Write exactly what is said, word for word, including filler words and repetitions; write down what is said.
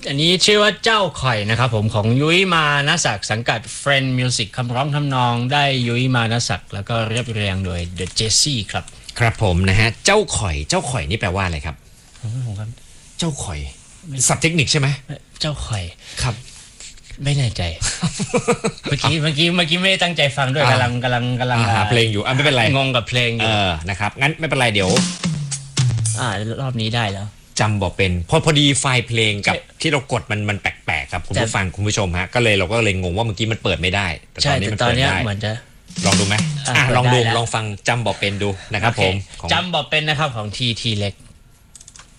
อันนี้ชื่อว่าเจ้าข่อยนะครับผมของยุ้ยมานศักดิ์สังกัด Friend Music คำร้องทำนองได้ยุ้ยมานศักดิ์แล้วก็เรียบเรียงโดย The Jessie ครับครับผมนะฮะเจ้าข่อยเจ้าข่อยนี่แปลว่าอะไรครับผมครับเจ้าข่อยศัพท์เทคนิคใช่ไหมเจ้าข่อยครับไม่แน่ใจเมื่อกี้เมื่อกี้เมื่อกี้ไม่ได้ตั้งใจฟังด้วยกำลังกำลังกำลังหาเพลงอยู่อ่ะไม่เป็นไรงงกับเพลงอยู่เออนะครับงั้นไม่เป็นไรเดี๋ยวอ่ารอบนี้ได้แล้วจำบอกเป็นพอพอดีไฟล์เพลงกับที่เรากดมันมันแปลกๆครับคุณผู้ฟังคุณผู้ชมฮะก็เลยเราก็เลยงงว่าเมื่อกี้มันเปิดไม่ได้แต่ตอนนี้มันเปิดได้เหมือนจะลองดูไหมอ่ะลองดูลองฟังจำบอกเป็นดูนะครับผมจำบอกเป็นนะครับของทีทีเล็ก